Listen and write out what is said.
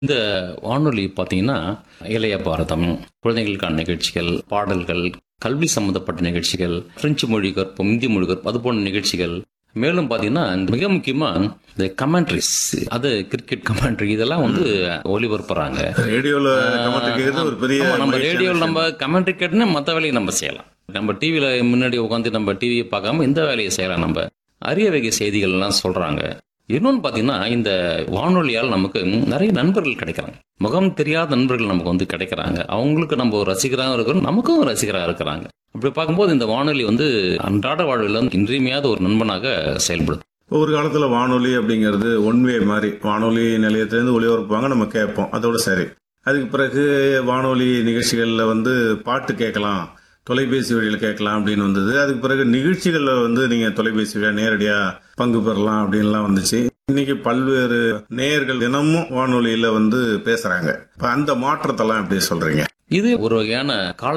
இந்த வானொலி பார்த்தீங்கன்னா, இளைய பாரதம், குழந்தைகளுக்கான நிகழ்ச்சிகள், பாடல்கள், கல்வி சம்பந்தப்பட்ட நிகழ்ச்சிகள், பிரெஞ்சு மொழி கற்போம், இந்தி மொழி கற்போம், அது போன்ற நிகழ்ச்சிகள். மேலும் பார்த்தீங்கன்னா, மிக முக்கியமா இந்த கமெண்ட்ரிஸ், அது கிரிக்கெட் கமெண்ட்ரி இதெல்லாம் ஒளிபரப்புறாங்க. ரேடியோல கமெண்ட் கேட்கறது ஒரு பெரிய ஆமா, நம்ம மகிழ்ச்சியான ரேடியோவில் விஷயம். நம்ம கமெண்ட்ரி கேட்டுனா மற்ற வேலையை நம்ம செய்யலாம். நம்ம டிவியில முன்னாடி உட்காந்து நம்ம டிவியை பார்க்காம இந்த வேலையை செய்யலாம். நம்ம அரிய வகை செய்திகள் எல்லாம் சொல்றாங்க. இன்னொன்னு பாத்தீங்கன்னா, இந்த வானொலியால் நமக்கு நிறைய நண்பர்கள் கிடைக்கிறாங்க. முகம் தெரியாத நண்பர்கள் நமக்கு கிடைக்கிறாங்க. அவங்களுக்கு நம்ம ஒரு ரசிகராக இருக்கிறோம், நமக்கும் ஒரு ரசிகராக இருக்கிறாங்க. அப்படி பார்க்கும்போது இந்த வானொலி அன்றாட வாழ்வில் இன்றியமையாத ஒரு நண்பனாக செயல்படுது. ஒரு காலத்துல வானொலி அப்படிங்கிறது ஒன்வே மாதிரி வானொலி நிலையத்திலேருந்து ஒளிபரப்புவாங்க, நம்ம கேட்போம், அதோட சரி. அதுக்கு பிறகு வானொலி நிகழ்ச்சிகள்ல பாட்டு கேட்கலாம், தொலைபேசி வழியில கேட்கலாம் அப்படின்னு வந்தது. அதுக்கு பிறகு நிகழ்ச்சிகள்ல நீங்க தொலைபேசி வழியா நேரடியா பங்கு பெறலாம் அப்படின்லாம் வந்துச்சு. இன்னைக்கு பல்வேறு நேயர்கள் தினமும் வானொலியில பேசுறாங்க. இப்ப அந்த மாற்றத்தெல்லாம் எப்படி சொல்றீங்க? இது ஒரு வகையான கால